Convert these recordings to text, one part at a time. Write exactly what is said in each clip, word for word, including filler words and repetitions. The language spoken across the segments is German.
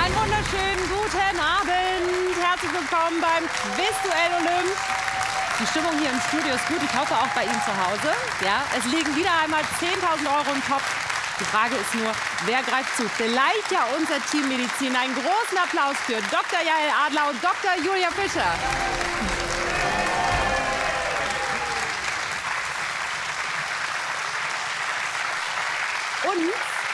Einen wunderschönen guten Abend. Herzlich willkommen beim Quizduell Olymp. Die Stimmung hier im Studio ist gut. Ich hoffe auch bei Ihnen zu Hause. Ja, es liegen wieder einmal zehntausend Euro im Topf. Die Frage ist nur, wer greift zu? Vielleicht ja unser Team Medizin. Einen großen Applaus für Doktor Jael Adler und Doktor Julia Fischer. Und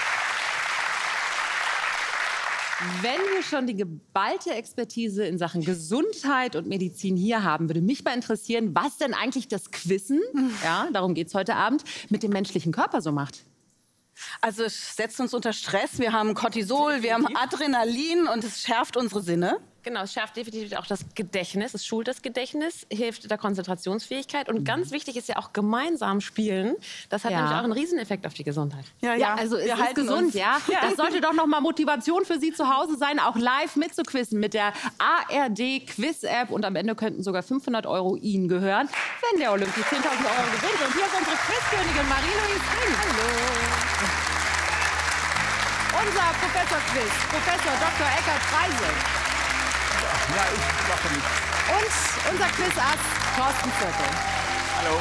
wenn wir schon die geballte Expertise in Sachen Gesundheit und Medizin hier haben, würde mich mal interessieren, was denn eigentlich das Quizzen, ja, darum geht es heute Abend, mit dem menschlichen Körper so macht. Also es setzt uns unter Stress, wir haben Cortisol, wir haben Adrenalin und es schärft unsere Sinne. Genau, es schärft definitiv auch das Gedächtnis, es schult das Gedächtnis, hilft der Konzentrationsfähigkeit. Und ganz wichtig ist ja auch gemeinsam spielen. Das hat Ja. nämlich auch einen Rieseneffekt auf die Gesundheit. Ja, Ja, also es wir ist halten gesund, uns. ja? Das sollte doch noch mal Motivation für Sie zu Hause sein, auch live mitzuquizzen mit der A R D-Quiz-App. Und am Ende könnten sogar fünfhundert Euro Ihnen gehören, wenn der Olymp die zehntausend Euro gewinnt. Und hier ist unsere Quizkönigin Marie-Louise Fink. Hallo. Unser Professor Quiz, Professor Doktor Eckhard Freise. Ja, ich mache mit. Und unser Quizass Thorsten Viertel. Hallo.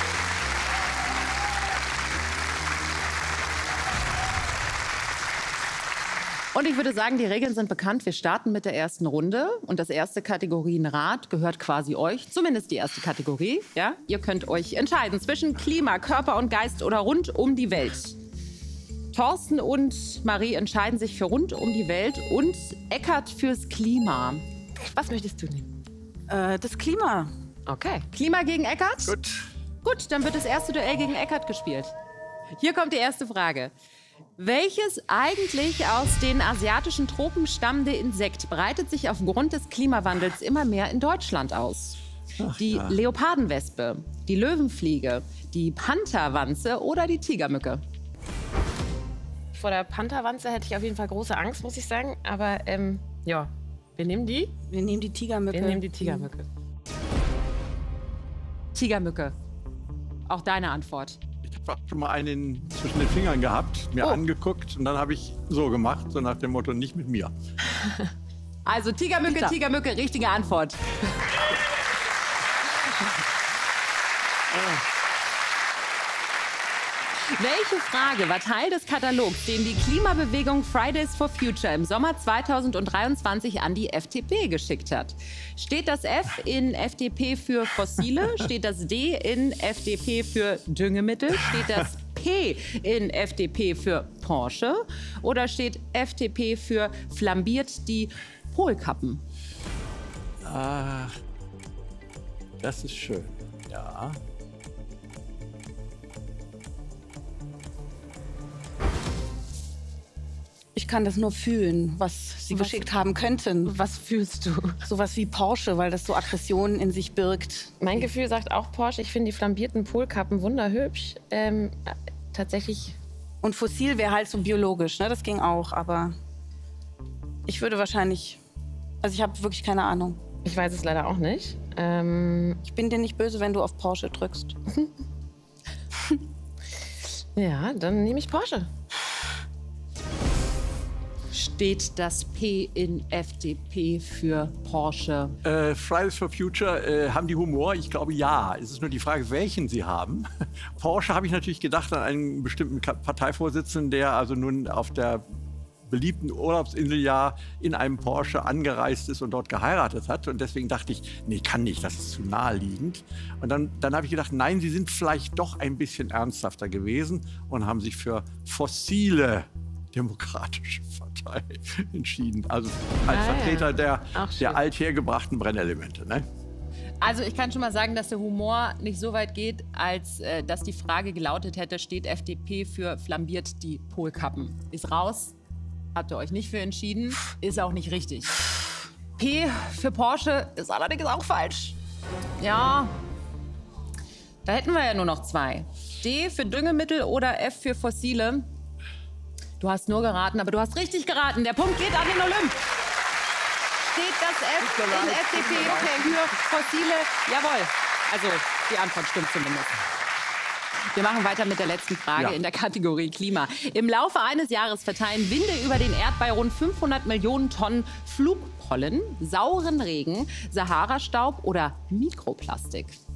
Und ich würde sagen, die Regeln sind bekannt. Wir starten mit der ersten Runde. Und das erste Kategorienrad gehört quasi euch. Zumindest die erste Kategorie. Ja? Ihr könnt euch entscheiden zwischen Klima, Körper und Geist oder rund um die Welt. Thorsten und Marie entscheiden sich für rund um die Welt und Eckhard fürs Klima. Was möchtest du nehmen? Äh, das Klima. Okay. Klima gegen Eckhard? Gut. Gut, dann wird das erste Duell gegen Eckhard gespielt. Hier kommt die erste Frage. Welches eigentlich aus den asiatischen Tropen stammende Insekt breitet sich aufgrund des Klimawandels immer mehr in Deutschland aus? Ach, Die ja. Leopardenwespe, die Löwenfliege, die Pantherwanze oder die Tigermücke? Vor der Pantherwanze hätte ich auf jeden Fall große Angst, muss ich sagen. Aber ähm, ja, wir nehmen die. Wir nehmen die Tigermücke. Wir nehmen die Tigermücke. Tigermücke. Auch deine Antwort. Ich habe schon mal einen zwischen den Fingern gehabt, mir Oh. angeguckt und dann habe ich so gemacht, so nach dem Motto, nicht mit mir. Also Tigermücke, Peter. Tigermücke, richtige Antwort. Welche Frage war Teil des Katalogs, den die Klimabewegung Fridays for Future im Sommer zweitausenddreiundzwanzig an die F D P geschickt hat? Steht das F in F D P für Fossile? Steht das D in F D P für Düngemittel? Steht das P in F D P für Porsche? Oder steht F D P für flambiert die Polkappen? Ach, das ist schön. Ja. Ich kann das nur fühlen, was Sie Was? geschickt haben könnten. Was fühlst du? Sowas wie Porsche, weil das so Aggressionen in sich birgt. Mein Gefühl sagt auch Porsche. Ich finde die flambierten Polkappen wunderhübsch. Ähm, äh, tatsächlich. Und fossil wäre halt so biologisch, ne? Das ging auch, aber ich würde wahrscheinlich, also ich habe wirklich keine Ahnung. Ich weiß es leider auch nicht. Ähm, Ich bin dir nicht böse, wenn du auf Porsche drückst. ja, dann nehme ich Porsche. Steht das P in F D P für Porsche? Äh, Fridays for Future, äh, haben die Humor? Ich glaube, ja. Es ist nur die Frage, welchen sie haben. Porsche habe ich natürlich gedacht an einen bestimmten Ka- Parteivorsitzenden, der also nun auf der beliebten Urlaubsinsel ja in einem Porsche angereist ist und dort geheiratet hat. Und deswegen dachte ich, nee, kann nicht, das ist zu naheliegend. Und dann, dann habe ich gedacht, nein, sie sind vielleicht doch ein bisschen ernsthafter gewesen und haben sich für fossile Demokratische Partei entschieden. Also als Ah, ja. Vertreter der, Auch schön. der althergebrachten Brennelemente. Ne? Also ich kann schon mal sagen, dass der Humor nicht so weit geht, als äh, dass die Frage gelautet hätte, steht F D P für flambiert die Polkappen? Ist raus, habt ihr euch nicht für entschieden, ist auch nicht richtig. P für Porsche ist allerdings auch falsch. Ja, da hätten wir ja nur noch zwei. D für Düngemittel oder F für Fossile. Du hast nur geraten, aber du hast richtig geraten. Der Punkt geht an den Olymp. Steht das F in F D P für fossile? Jawohl. Also die Antwort stimmt zumindest. Wir machen weiter mit der letzten Frage Ja. in der Kategorie Klima. Im Laufe eines Jahres verteilen Winde über den Erdball rund fünfhundert Millionen Tonnen Flugpollen, sauren Regen, Sahara-Staub oder Mikroplastik.